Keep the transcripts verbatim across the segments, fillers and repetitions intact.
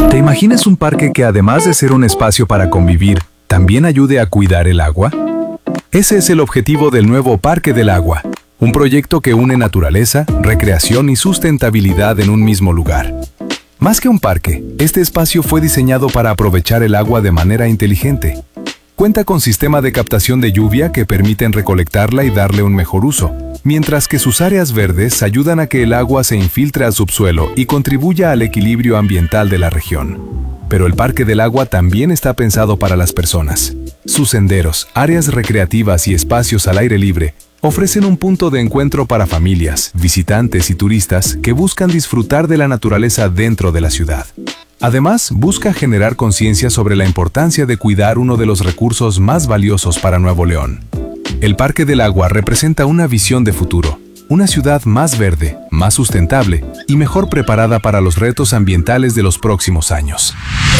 ¿Te imaginas un parque que además de ser un espacio para convivir, también ayude a cuidar el agua? Ese es el objetivo del nuevo Parque del Agua, un proyecto que une naturaleza, recreación y sustentabilidad en un mismo lugar. Más que un parque, este espacio fue diseñado para aprovechar el agua de manera inteligente. Cuenta con sistema de captación de lluvia que permiten recolectarla y darle un mejor uso, mientras que sus áreas verdes ayudan a que el agua se infiltre al subsuelo y contribuya al equilibrio ambiental de la región. Pero el Parque del Agua también está pensado para las personas. Sus senderos, áreas recreativas y espacios al aire libre ofrecen un punto de encuentro para familias, visitantes y turistas que buscan disfrutar de la naturaleza dentro de la ciudad. Además, busca generar conciencia sobre la importancia de cuidar uno de los recursos más valiosos para Nuevo León. El Parque del Agua representa una visión de futuro, una ciudad más verde, más sustentable y mejor preparada para los retos ambientales de los próximos años.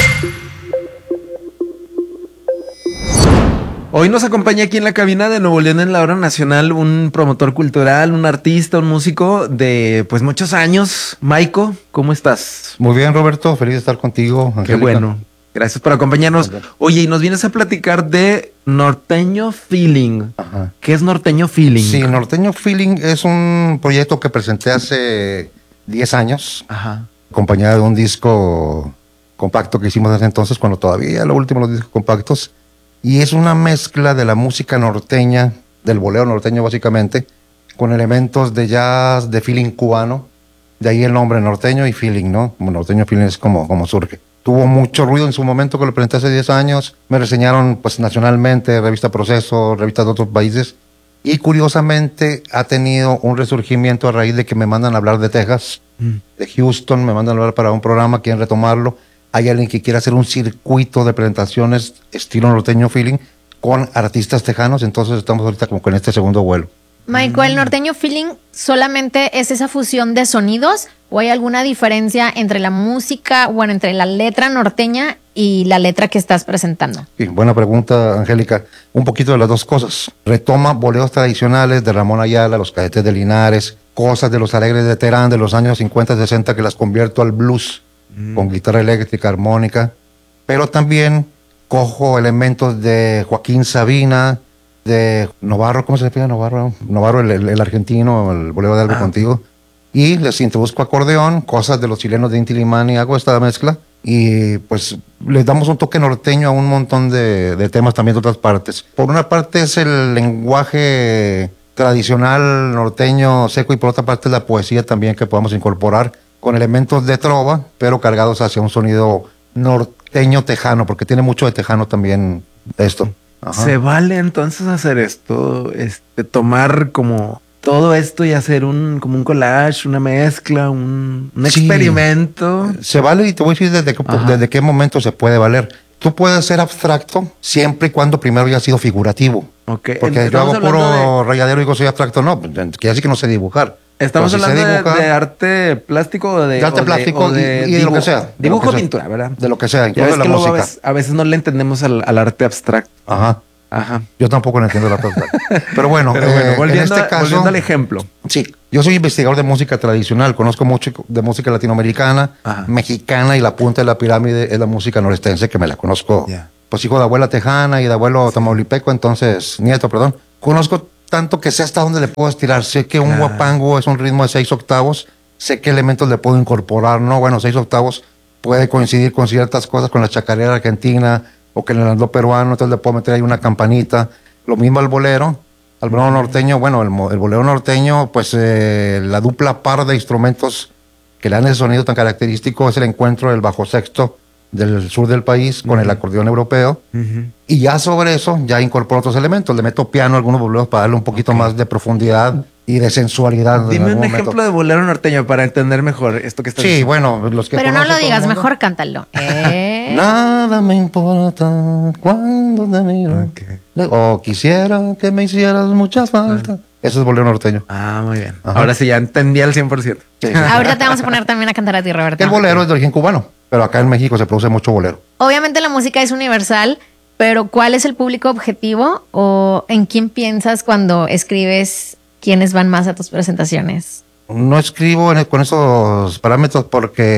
Hoy nos acompaña aquí en la cabina de Nuevo León en la Hora Nacional un promotor cultural, un artista, un músico de pues muchos años. Maiko, ¿cómo estás? Muy bien, Roberto, feliz de estar contigo, Angélica. Qué bueno, gracias por acompañarnos. Oye, y nos vienes a platicar de Norteño Feeling. Ajá. ¿Qué es Norteño Feeling? Sí, Norteño Feeling es un proyecto que presenté hace diez años, Ajá. acompañado de un disco compacto que hicimos desde entonces, cuando todavía lo último los discos compactos. Y es una mezcla de la música norteña, del bolero norteño básicamente, con elementos de jazz, de feeling cubano. De ahí el nombre norteño y feeling, ¿no? Como norteño feeling es como, como surge. Tuvo mucho ruido en su momento que lo presenté hace diez años. Me reseñaron pues nacionalmente, revista Proceso, revistas de otros países. Y curiosamente ha tenido un resurgimiento a raíz de que me mandan a hablar de Texas, mm. de Houston, me mandan a hablar para un programa, quieren retomarlo. Hay alguien que quiere hacer un circuito de presentaciones estilo norteño feeling con artistas tejanos, entonces estamos ahorita como con este segundo vuelo. Maiko, ¿el norteño feeling solamente es esa fusión de sonidos o hay alguna diferencia entre la música, bueno, entre la letra norteña y la letra que estás presentando? Sí, buena pregunta, Angélica. Un poquito de las dos cosas. Retoma boleros tradicionales de Ramón Ayala, los Cadetes de Linares, cosas de los Alegres de Terán de los años cincuenta, sesenta que las convierto al blues. Mm. Con guitarra eléctrica, armónica, pero también cojo elementos de Joaquín Sabina, de Novarro, ¿cómo se le pide a Novarro? Novarro, el, el, el argentino, el bolero de Algo ah. Contigo, y les introduzco acordeón, cosas de los chilenos de Inti Illimani, hago esta mezcla, y pues les damos un toque norteño a un montón de, de temas también de otras partes. Por una parte es el lenguaje tradicional norteño seco, y por otra parte es la poesía también que podamos incorporar, con elementos de trova, pero cargados hacia un sonido norteño tejano, porque tiene mucho de tejano también esto. Ajá. ¿Se vale entonces hacer esto? Este, tomar como todo esto y hacer un como un collage, una mezcla, un, un sí, experimento. Se vale, y te voy a decir desde, que, desde qué momento se puede valer. Tú puedes ser abstracto siempre y cuando primero haya sido figurativo. Okay. Porque yo hago puro de... rayadero y digo soy abstracto, no, quiere decir que no sé dibujar. Estamos si hablando dibujar, de, de arte plástico o de, de arte o plástico de, o de y, y de lo que sea. Dibujo, que pintura, ¿verdad? De lo que sea, incluso de la música. A veces, a veces no le entendemos al, al arte abstracto. Ajá. Ajá. Yo tampoco le entiendo el arte abstracto. Pero bueno, Pero bueno eh, volviendo, en este caso, volviendo al ejemplo. Sí, yo soy investigador de música tradicional, conozco mucho de música latinoamericana, Ajá. mexicana, y la punta de la pirámide es la música norestense, que me la conozco. Yeah. Pues hijo de abuela tejana y de abuelo sí. tamaulipeco, entonces, nieto, perdón. Conozco tanto que sé hasta dónde le puedo estirar. Sé que un claro. guapango es un ritmo de seis octavos. Sé qué elementos le puedo incorporar, ¿no? Bueno, seis octavos puede coincidir con ciertas cosas, con la chacarera argentina o que en el andó peruano, entonces le puedo meter ahí una campanita. Lo mismo al bolero. Al bolero norteño, bueno, el, el bolero norteño, pues eh, la dupla par de instrumentos que le dan ese sonido tan característico es el encuentro del bajo sexto del sur del país con uh-huh. el acordeón europeo. Uh-huh. Y ya sobre eso, ya incorporo otros elementos. Le meto piano a algunos boleros para darle un poquito okay. más de profundidad y de sensualidad. Dime un momento. ejemplo de bolero norteño para entender mejor esto que estás sí, diciendo. bueno, los que Pero no lo digas, mejor cántalo. ¿Eh? Nada me importa cuando te miro. Okay. O quisiera que me hicieras muchas faltas. Ah. Eso es bolero norteño. Ah, muy bien. Ajá. Ahora sí ya entendí al cien por ciento. Sí. Ahorita te vamos a poner también a cantar a ti, Roberto. El bolero es de origen cubano, pero acá en México se produce mucho bolero. Obviamente la música es universal, pero ¿cuál es el público objetivo o en quién piensas cuando escribes quiénes van más a tus presentaciones? No escribo en, con esos parámetros porque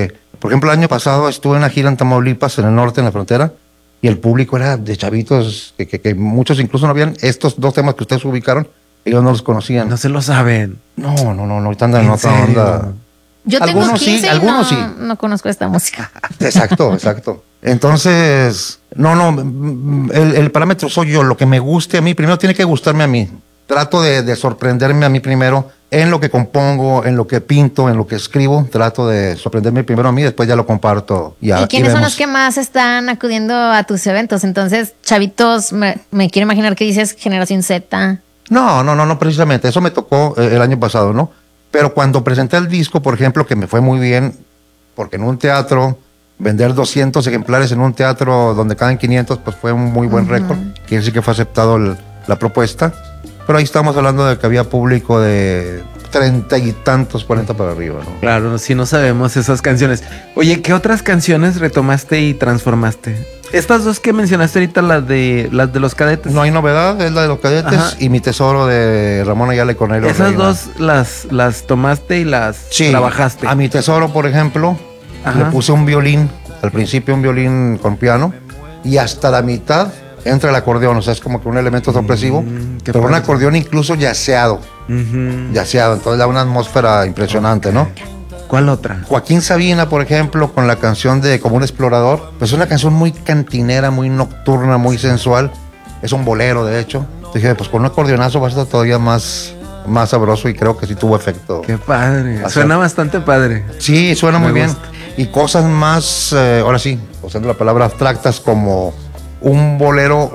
Por ejemplo, el año pasado estuve en una gira en Tamaulipas, en el norte, en la frontera, y el público era de chavitos, que, que, que muchos incluso no habían estos dos temas que ustedes ubicaron, ellos no los conocían. No se lo saben. No, no, no, no, ahorita andan en ¿En otra serio? onda. Yo tengo Algunos sí, quince y algunos no, sí. no conozco esta música. Exacto, exacto. Entonces, no, no, el, el parámetro soy yo, lo que me guste a mí, primero tiene que gustarme a mí. Trato de, de sorprenderme a mí primero en lo que compongo, en lo que pinto, en lo que escribo. Trato de sorprenderme primero a mí, después ya lo comparto. Y, a- ¿Y quiénes y son vemos. los que más están acudiendo a tus eventos? Entonces, chavitos, me, me quiero imaginar que dices generación Z. No, no, no, no, precisamente. Eso me tocó eh, el año pasado, ¿no? Pero cuando presenté el disco, por ejemplo, que me fue muy bien, porque en un teatro, vender doscientos ejemplares en un teatro donde caen quinientos, pues fue un muy buen récord. Quiere decir que fue aceptado el- la propuesta. Pero ahí estamos hablando de que había público de treinta y tantos, cuarenta para arriba, ¿no? Claro, si no sabemos esas canciones. Oye, ¿qué otras canciones retomaste y transformaste? Estas dos que mencionaste ahorita, las de las de los cadetes. No hay novedad, es la de los cadetes Ajá. y Mi Tesoro de Ramón Ayala y Cornelio Esas Reina. dos las, las tomaste y las Sí, trabajaste. a Mi Tesoro, por ejemplo, Ajá. le puse un violín, al principio un violín con piano, y hasta la mitad entra el acordeón, o sea, es como que un elemento sorpresivo, Mm, qué pero un padre. acordeón incluso yaceado, Ujú. yaceado, entonces da una atmósfera impresionante, ¿no? ¿Cuál otra? Joaquín Sabina, por ejemplo, con la canción de Como un explorador, pues es una canción muy cantinera, muy nocturna, muy sensual, es un bolero, de hecho. Dije, pues con un acordeonazo va a estar todavía más, más sabroso y creo que sí tuvo efecto. Qué padre. Así- Suena bastante padre. Sí, suena Me muy bien. gusta. Y cosas más, eh, ahora sí, usando la palabra abstractas, como un bolero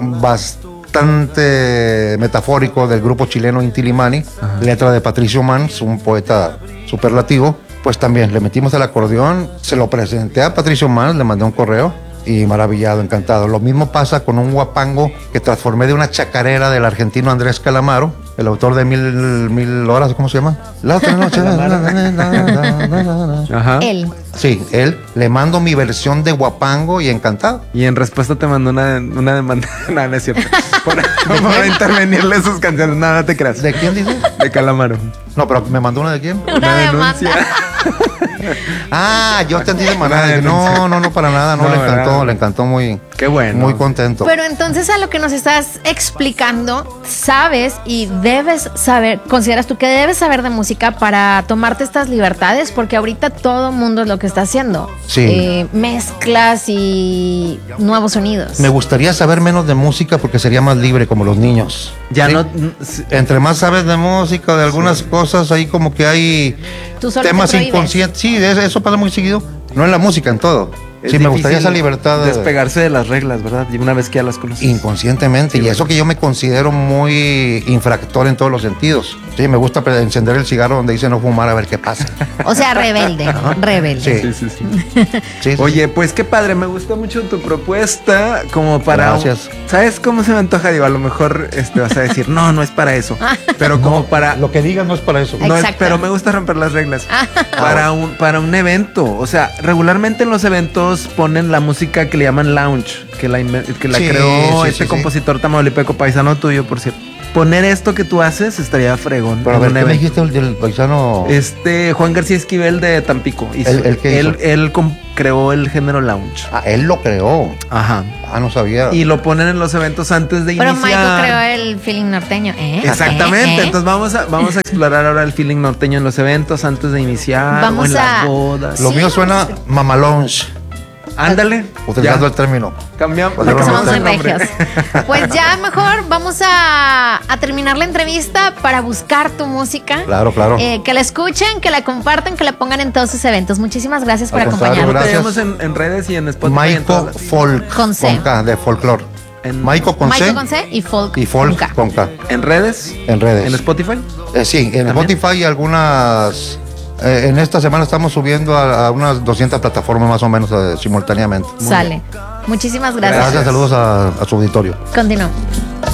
bastante metafórico del grupo chileno Inti Illimani, letra de Patricio Mans, un poeta superlativo. Pues también le metimos el acordeón, se lo presenté a Patricio Mans, le mandé un correo y maravillado, encantado. Lo mismo pasa con un guapango que transformé de una chacarera del argentino Andrés Calamaro, el autor de Mil, mil Horas, ¿cómo se llama? La otra noche. Ajá. Él. Sí, él, le mando mi versión de guapango y encantado. Y en respuesta te mandó una, una demanda. No, no es cierto. Por, por intervenirle sus canciones. No, no te creas. ¿De quién dice? De Calamaro. No, pero me mandó una de quién. Una demanda. Ah, yo entendí de manera. Una Dije, denuncia. no, no, no, para nada, no, No, le encantó, ¿verdad? le encantó muy, Qué bueno. muy contento. Pero entonces a lo que nos estás explicando, sabes y debes saber, consideras tú que debes saber de música para tomarte estas libertades, porque ahorita todo mundo es lo que está haciendo. Sí. Eh, mezclas y nuevos sonidos. Me gustaría saber menos de música porque sería más libre como los niños. Ya ¿Sí? no. n- s- Entre más sabes de música, de algunas cosas, ahí como que hay Tú solo te temas prohíbes. inconscientes. Sí, de eso, eso pasa muy seguido. No en la música, en todo. es Sí, me gustaría esa difícil libertad de despegarse de las reglas, ¿verdad? Y una vez que ya las conoces. inconscientemente. Sí, y eso bueno. que yo me considero muy infractor en todos los sentidos. Sí, me gusta pre- encender el cigarro donde dice no fumar a ver qué pasa. O sea, rebelde, rebelde. Sí. Sí, sí, sí. Sí, sí. Oye, pues qué padre, me gusta mucho tu propuesta como para... Gracias. ¿Sabes cómo se me antoja? Digo, a lo mejor este, vas a decir, no, no es para eso. Pero como para... Lo que digas no es para eso. No es- Exacto. pero me gusta romper las reglas. para, un, para un evento. O sea, regularmente en los eventos ponen la música que le llaman lounge, que la, inve- que la Sí, creó sí, este sí, compositor tamaulipeco, paisano tuyo, por cierto. Poner esto que tú haces estaría fregón. Pero a en ver, un ¿qué me evento. dijiste el del paisano? Este, Juan García Esquivel de Tampico. hizo- ¿El- el qué él, hizo? él com- creó el género lounge. Ah, él lo creó. Ajá. Ah, no sabía. Y lo ponen en los eventos antes de Pero iniciar. Michael creó el feeling norteño, ¿eh? Exactamente. ¿Eh? ¿Eh? Entonces vamos a, vamos a explorar ahora el feeling norteño en los eventos antes de iniciar. Vamos o en a- las bodas. Lo Sí, mío vamos suena a- mamalonge, Ándale. utilizando ya. el término. Cambiamos. Porque Porque somos Pero muy no, regios. Pues ya mejor vamos a, a terminar la entrevista para buscar tu música. Claro, claro. Eh, que la escuchen, que la compartan, que la pongan en todos sus eventos. Muchísimas gracias por Al contrario, acompañarnos. Tenemos gracias. en, en redes y en Spotify. y en todas Maico las- Folk. Con C. K, de folclore. en, Maico con Michael C con C y Folk. y con Folk K. con K. en redes. En redes. En Spotify. Eh, sí, en ¿También? Spotify y algunas. eh, en esta semana estamos subiendo a, a unas doscientas plataformas más o menos eh, simultáneamente. Sale. Muchísimas gracias. Gracias, saludos a, a su auditorio. Continuamos.